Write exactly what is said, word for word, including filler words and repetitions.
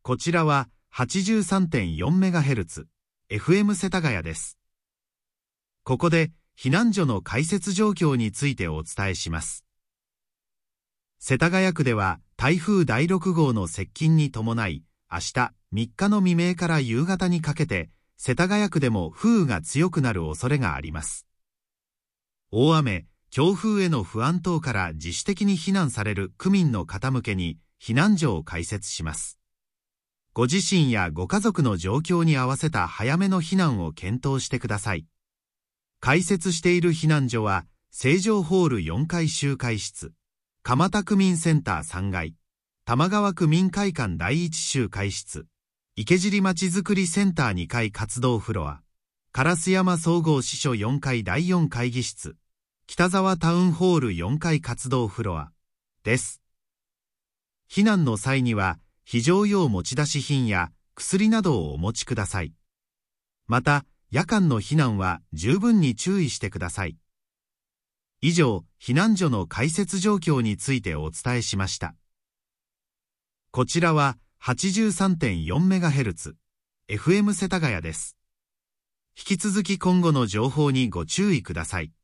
こちらは はちじゅうさんてんよんメガヘルツ、エフエム 世田谷です。ここで避難所の開設状況についてお伝えします。世田谷区では台風だいろくごうの接近に伴い、明日みっかの未明から夕方にかけて、世田谷区でも風雨が強くなる恐れがあります。大雨、強風への不安等から自主的に避難される区民の方向けに避難所を開設します。ご自身やご家族の状況に合わせた早めの避難を検討してください。開設している避難所は、成城ホールよんかい集会室、蒲田区民センターさんがい、玉川区民会館だいいち集会室、池尻まちづくりセンターにかい活動フロア、烏山総合支所よんかいだいよん会議室、北沢タウンホールよんかい活動フロアです。避難の際には、非常用持ち出し品や薬などをお持ちください。また、夜間の避難は十分に注意してください。以上、避難所の開設状況についてお伝えしました。こちらは はちじゅうさんてんよんメガヘルツ、エフエム 世田谷です。引き続き今後の情報にご注意ください。